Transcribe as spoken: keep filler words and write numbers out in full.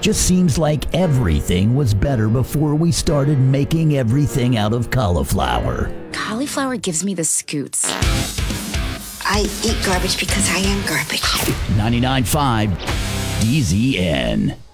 Just seems like everything was better before we started making everything out of cauliflower. Cauliflower gives me the scoots. I eat garbage because I am garbage. ninety-nine point five D Z N.